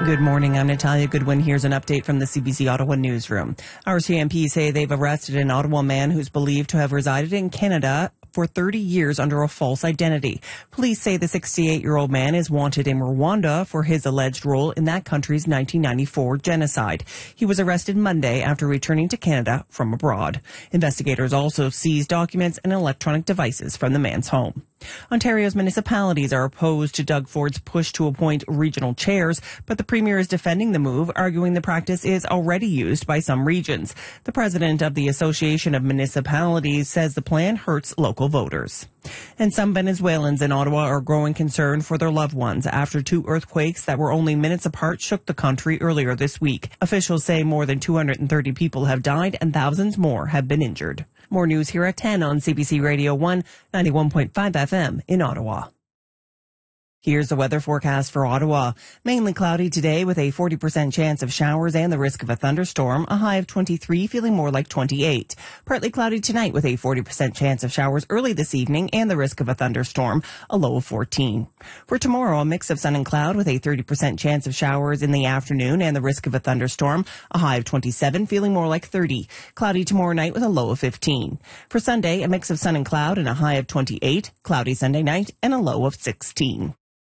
Good morning. I'm Natalia Goodwin. Here's an update from the CBC Ottawa newsroom. Our CMP say they've arrested an Ottawa man who's believed to have resided in Canada for 30 years under a false identity. Police say the 68-year-old man is wanted in Rwanda for his alleged role in that country's 1994 genocide. He was arrested Monday after returning to Canada from abroad. Investigators also seized documents and electronic devices from the man's home. Ontario's municipalities are opposed to Doug Ford's push to appoint regional chairs, but the Premier is defending the move, arguing the practice is already used by some regions. The president of the Association of Municipalities says the plan hurts local voters. And some Venezuelans in Ottawa are growing concern for their loved ones after two earthquakes that were only minutes apart shook the country earlier this week. Officials say more than 230 people have died and thousands more have been injured. More news here at 10 on CBC Radio 1, 91.5 FM in Ottawa. Here's the weather forecast for Ottawa. Mainly cloudy today with a 40% chance of showers and the risk of a thunderstorm, a high of 23, feeling more like 28. Partly cloudy tonight with a 40% chance of showers early this evening and the risk of a thunderstorm, a low of 14. For tomorrow, a mix of sun and cloud with a 30% chance of showers in the afternoon and the risk of a thunderstorm, a high of 27, feeling more like 30. Cloudy tomorrow night with a low of 15. For Sunday, a mix of sun and cloud and a high of 28, cloudy Sunday night and a low of 16.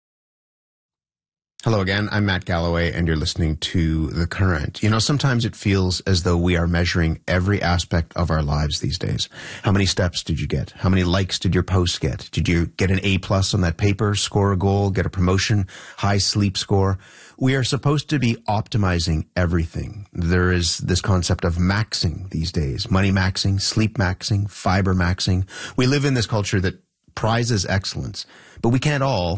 Hello again, I'm Matt Galloway, and you're listening to The Current. You know, sometimes it feels as though we are measuring every aspect of our lives these days. How many steps did you get? How many likes did your post get? Did you get an A+ on that paper, score a goal, get a promotion, high sleep score? We are supposed to be optimizing everything. There is this concept of maxing these days. Money maxing, sleep maxing, fiber maxing. We live in this culture that prizes excellence, but we can't all